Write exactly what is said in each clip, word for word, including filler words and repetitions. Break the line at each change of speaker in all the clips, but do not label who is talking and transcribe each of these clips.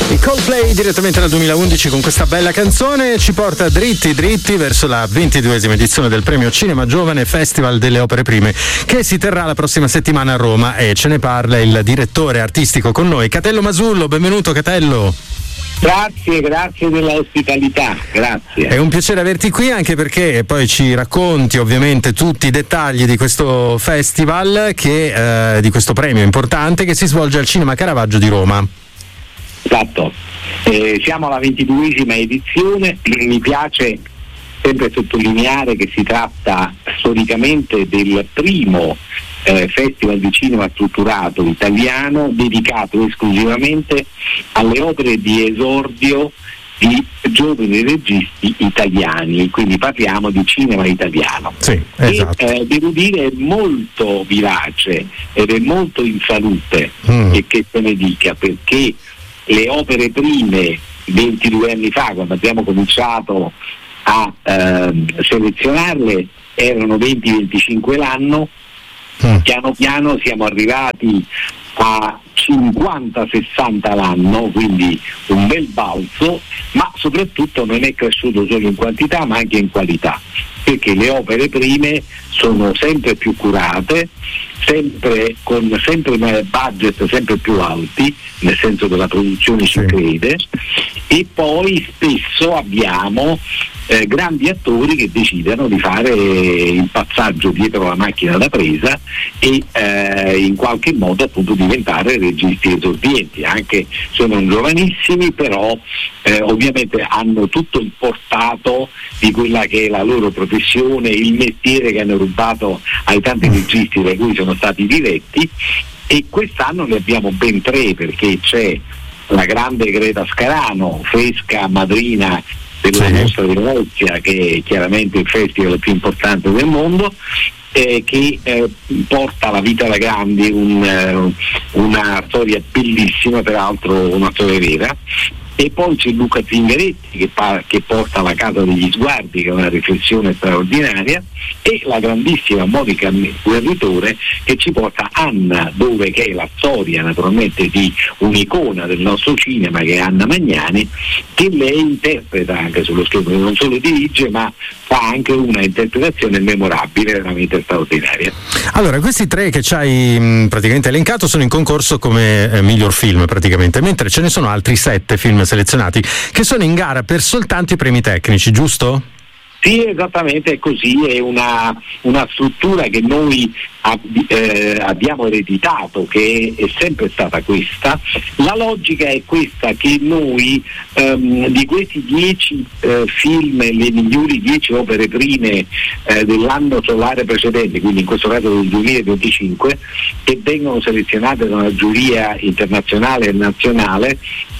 I Coldplay direttamente dal duemilaundici con questa bella canzone ci porta dritti dritti verso la ventiduesima edizione del Premio Cinema Giovane Festival delle Opere Prime, che si terrà la prossima settimana a Roma, e ce ne parla il direttore artistico con noi, Catello Masullo. Benvenuto Catello.
Grazie, grazie della ospitalità, grazie.
È un piacere averti qui, anche perché poi ci racconti ovviamente tutti i dettagli di questo festival, che eh, di questo premio importante che si svolge al Cinema Caravaggio di Roma.
Esatto, eh, siamo alla ventiduesima edizione. Mi piace sempre sottolineare che si tratta storicamente del primo eh, festival di cinema strutturato italiano dedicato esclusivamente alle opere di esordio di giovani registi italiani, quindi parliamo di cinema italiano.
Sì, esatto.
E eh, devo dire è molto vivace ed è molto in salute, mm. e che se ne dica, perché le opere prime ventidue anni fa, quando abbiamo cominciato a eh, selezionarle, erano venti venticinque l'anno. Mm. Piano piano siamo arrivati a cinquanta sessanta l'anno, quindi un bel balzo, ma soprattutto non è cresciuto solo in quantità ma anche in qualità, perché le opere prime sono sempre più curate, sempre con sempre budget sempre più alti, nel senso che la produzione ci crede, e poi spesso abbiamo eh, grandi attori che decidono di fare il passaggio dietro la macchina da presa e eh, in qualche modo appunto diventare registi esordienti, anche se non giovanissimi, però eh, ovviamente hanno tutto il portato di quella che è la loro professione, il mestiere che hanno rubato ai tanti registi da cui sono stati diretti. E quest'anno ne abbiamo ben tre, perché c'è la grande Greta Scarano, fresca madrina della Mostra di Venezia, che è chiaramente il festival più importante del mondo, eh, che eh, porta La vita da grandi, un, eh, una storia bellissima, peraltro una storia vera. E poi c'è Luca Zingaretti che, pa- che porta La casa degli sguardi, che è una riflessione straordinaria, e la grandissima Monica Guerritore che ci porta Anna, dove che è la storia naturalmente di un'icona del nostro cinema, che è Anna Magnani, che lei interpreta anche sullo schermo, non solo dirige ma fa anche una interpretazione memorabile, veramente straordinaria.
Allora, questi tre che ci hai mh, praticamente elencato sono in concorso come eh, miglior film praticamente, mentre ce ne sono altri sette film selezionati che sono in gara per soltanto i premi tecnici, giusto?
Sì, esattamente, è così, è una, una struttura che noi ab- eh, abbiamo ereditato, che è, è sempre stata questa. La logica è questa, che noi ehm, di questi dieci eh, film, le migliori dieci opere prime eh, dell'anno solare precedente, quindi in questo caso del duemilaventicinque, che vengono selezionate da una giuria internazionale e nazionale,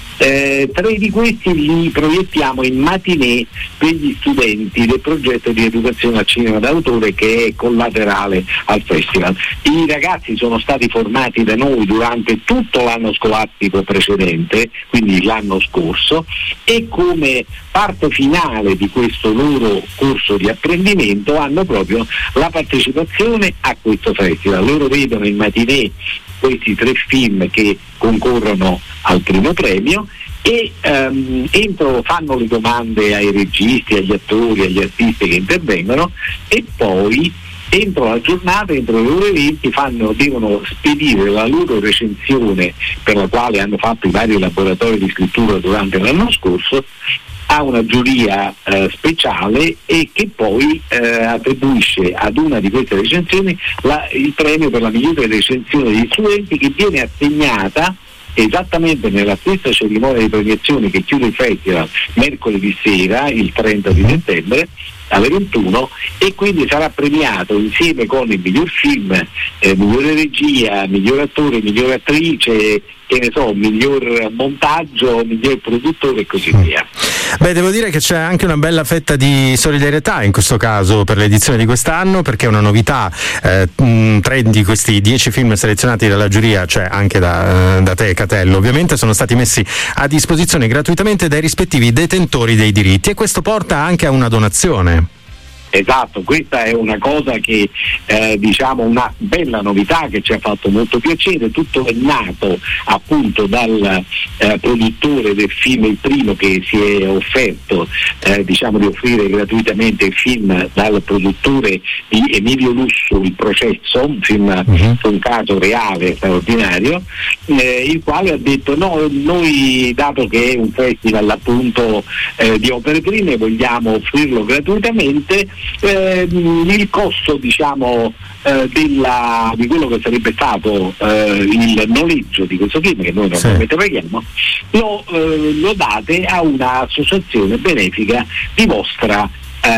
Eh, tre di questi li proiettiamo in matinée per gli studenti del progetto di educazione al cinema d'autore, che è collaterale al festival. I ragazzi sono stati formati da noi durante tutto l'anno scolastico precedente, quindi l'anno scorso, e come parte finale di questo loro corso di apprendimento hanno proprio la partecipazione a questo festival. Loro vedono in matinée questi tre film che concorrono al primo premio e um, entro fanno le domande ai registi, agli attori, agli artisti che intervengono, e poi entro la giornata, entro le ore venti, fanno, devono spedire la loro recensione, per la quale hanno fatto i vari laboratori di scrittura durante l'anno scorso, a una giuria eh, speciale, e che poi eh, attribuisce ad una di queste recensioni la, il premio per la migliore recensione degli studenti, che viene assegnata esattamente nella stessa cerimonia di premiazione che chiude il festival mercoledì sera, il trenta di settembre alle ventuno, e quindi sarà premiato insieme con il miglior film, eh, migliore regia, miglior attore, miglior attrice, che ne so, miglior montaggio, miglior produttore e così via.
Beh, devo dire che c'è anche una bella fetta di solidarietà in questo caso per l'edizione di quest'anno, perché è una novità. Eh, tre di questi dieci film selezionati dalla giuria, cioè anche da, da te Catello ovviamente, sono stati messi a disposizione gratuitamente dai rispettivi detentori dei diritti, e questo porta anche a una donazione.
Esatto, questa è una cosa che eh, diciamo una bella novità che ci ha fatto molto piacere. Tutto è nato appunto dal eh, produttore del film, il primo che si è offerto eh, diciamo di offrire gratuitamente il film, dal produttore di Emilio Lussu, Il processo, un film uh-huh. su un caso reale straordinario, eh, il quale ha detto no, noi dato che è un festival appunto eh, di opere prime vogliamo offrirlo gratuitamente. Eh, il costo diciamo eh, della, di quello che sarebbe stato eh, il noleggio di questo film, che noi normalmente sì. paghiamo, lo, eh, lo date a un'associazione benefica di vostra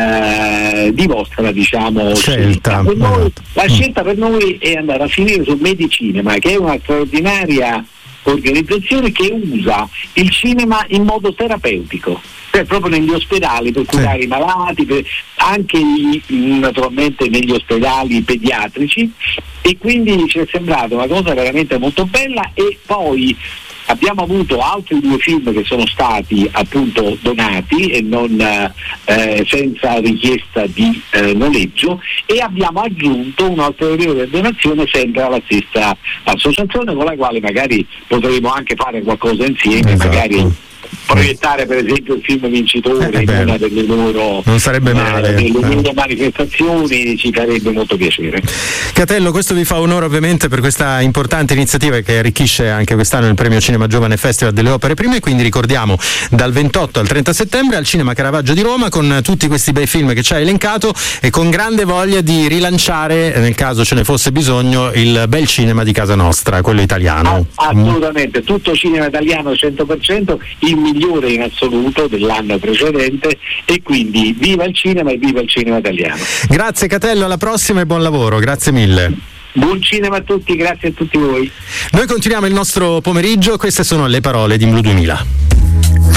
eh, di vostra diciamo scelta. Per noi, la scelta per noi è andare a finire su Medicinema, che è una straordinaria organizzazione che usa il cinema in modo terapeutico, cioè proprio negli ospedali per curare sì. i malati, per, anche i, naturalmente negli ospedali pediatrici, e quindi ci è sembrata una cosa veramente molto bella. E poi abbiamo avuto altri due film che sono stati appunto donati e non eh, senza richiesta di eh, noleggio, e abbiamo aggiunto un'ulteriore donazione sempre alla stessa associazione, con la quale magari potremo anche fare qualcosa insieme, esatto. magari proiettare per esempio il film vincitore eh, in una delle loro,
non sarebbe male,
delle
no.
loro manifestazioni, ci farebbe molto piacere.
Catello, questo vi fa onore ovviamente per questa importante iniziativa che arricchisce anche quest'anno il Premio Cinema Giovane Festival delle Opere Prime. Quindi ricordiamo, dal ventotto al trenta settembre al Cinema Caravaggio di Roma, con tutti questi bei film che ci ha elencato, e con grande voglia di rilanciare, nel caso ce ne fosse bisogno, il bel cinema di casa nostra, quello italiano.
Ah, assolutamente, tutto cinema italiano cento per cento, il migliore in assoluto dell'anno precedente, e quindi viva il cinema e viva il cinema italiano.
Grazie Catello, alla prossima e buon lavoro, grazie mille.
Buon cinema a tutti, grazie a tutti voi.
Noi continuiamo il nostro pomeriggio, queste sono le parole di Blu duemila.